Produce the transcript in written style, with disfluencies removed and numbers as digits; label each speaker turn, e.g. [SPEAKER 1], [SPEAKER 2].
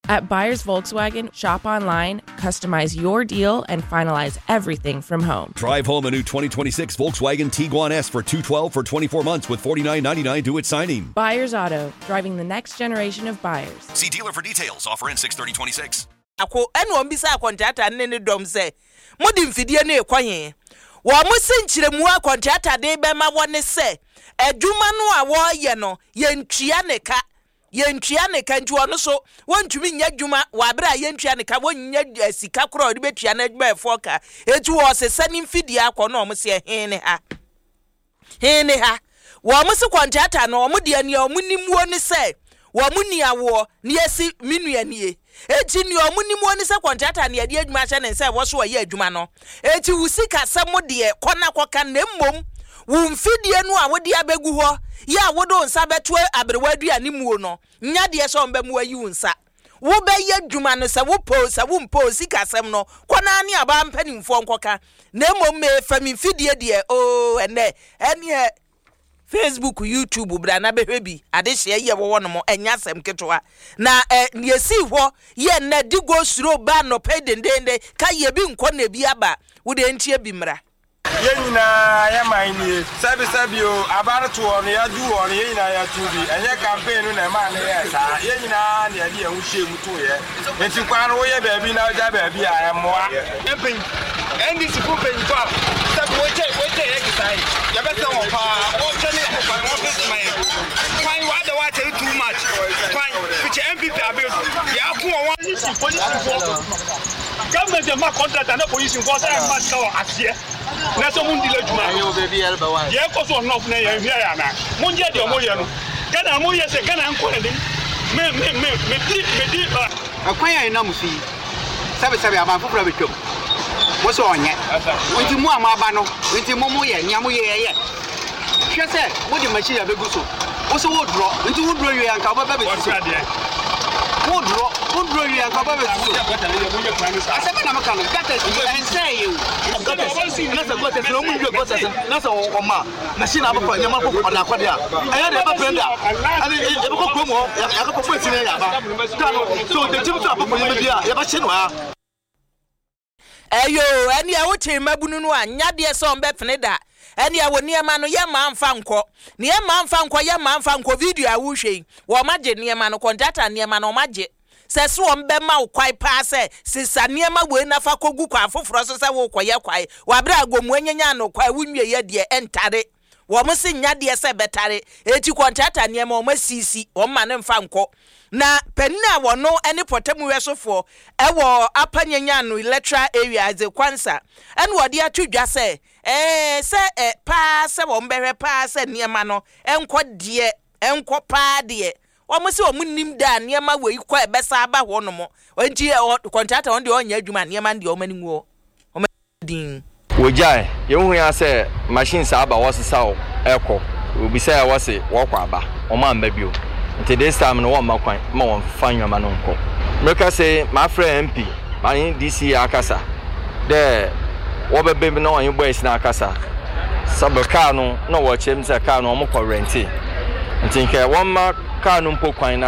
[SPEAKER 1] At Buyers Volkswagen, shop online, customize your deal, and finalize everything from home.
[SPEAKER 2] Drive home a new 2026 Volkswagen Tiguan S for $212 for 24 months with $49.99 due at signing.
[SPEAKER 1] Buyers Auto, driving the next generation of buyers.
[SPEAKER 2] See dealer for details. Offer ends 6/30/26.
[SPEAKER 3] Ako eno mbisa contractor ne dom se. Modi mfidie ne ekwaye. Wo mo senchire mu contractor de be ma woni se. Adwuma no a wo ye no yentua ne ka. Yentua ne ka nti ono so wontumi nya dwuma wa bra yentua ne ka wonya sika kro de betua na adwuma efo ka etu wo se sani mfidie akọ no mo se hene ha wo mo se contractor no mo de ani o mo nimuo ne se wo mo niawo ne esi minuanie eti ni o mo nimuo ne se contractor ne de adwuma hye ne se wo so ye adwuma no eti wusika se mo de kona koka na mmom wo mfidie no a wo de abegu ho ya wodo nsa beto abrewa aduane muo no nya de so mba mu ayi unsa wo be ye dwuma no se wo mpo sika sem no kona ne aba mpanimfo nkoka na mmom me fami mfidie de ene Facebook YouTube bra na behwe bi ade hye ye wo no mo enya sem ketwa na ne si ho ye na digo suro ba no pedendende ka ye bi nko na bi aba wo de ntie bi mra
[SPEAKER 4] Yenina ya maini sabi o abaratu on ya du on yenina ya tubi enye campaign no na ma na ya sa yenina na ya nwuhie mutu ye enti kwano wo ye baabi na ja baabi a emoa campaign endi si campaign kwa sabi wo che ye kisai ya beta wo pa wo chene ko pa wo fit my fine what the water too much fine which MPP abuse ya ku wo police government dey ma contract and police for say ma ka asie na so mun dile juma ayo baby elba wa ye ko so enough na ye hia ya na mun je de mo ye no kana mo ye se kana nko ne me di akwan ya na musi sabe aba fufura betwom mo so onye nti mu amaba no nti mo ye nya mo ye hwe se mo di machine abegu so wo so wo dro nti wo dro ye anka baba betu wo dro ye anka baba betu asebe na maka no gata en say you nasa gota se mu ndio gota se nasa o ma machine abako nya ma ko na kwade a aya de ba brenda ani e ko ko mo ya ko po eti na ya ba so the team to abako nya bia ya ba che no a
[SPEAKER 3] eyo eni a wote mabunu no anya de so mbe fneda eni a woni ema no ye ma mfa nko ne ye ma mfa nko video a wo hwe wo maje ne ema no contractor ne ema no maje se wo mbe ma kwai pa se sisa ne ema we na fa kogu kwa afoforo so se wo koye kwai wa bra agomu anyanya no kwai wunwie ye de entare wo mo se nya de se betare eti contractor ne ema o masisi o ma ne mfa nko na penina wono ene potamu wesofo ewo apanyanya no electoral area ze kwansa ene wode atudwa se pa se wo mbehwe pa se niema no enko de enko pa de wo mo se wo munnim da niema we ikọ ebesa aba ho no mo nti contractor on de onya adwuma niema de o maninwo o madin
[SPEAKER 5] wojai yehu ya se machine sa aba wosesa o eko obi se wose wo kwa aba o ma mba bio nti this time no one makwan ma won fanwa ma no nko meka say my friend MP my DC akasa de wo bebe no one boys na akasa sabaka no wo chem se ka no mo ko renti nti nke won ma ka no mpo kwan na